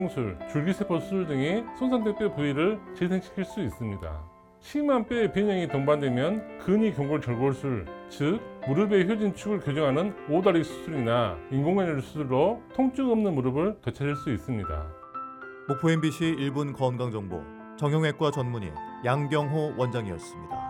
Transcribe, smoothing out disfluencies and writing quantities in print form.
술, 줄기세포 수술 등이 손상된 뼈 부위를 재생시킬 수 있습니다. 심한 뼈의 변형이 동반되면 근위경골절골술, 즉 무릎의 효진축을 교정하는 오다리 수술이나 인공관절 수술로 통증 없는 무릎을 되찾을 수 있습니다. 목포 MBC 1분 건강정보 정형외과 전문의 양경호 원장이었습니다.